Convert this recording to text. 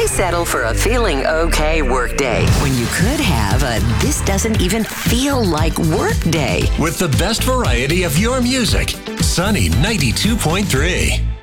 Why settle for a feeling okay workday when you could have a this doesn't even feel like work day? With the best variety of your music, Sunny 92.3.